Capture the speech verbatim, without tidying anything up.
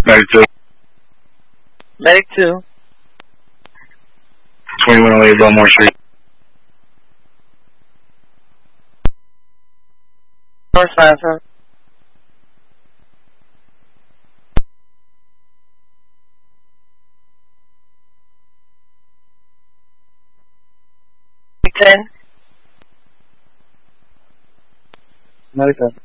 Medic two. Medic two. twenty-one oh eight Belmore Street. North five, huh? ten. Medic ten.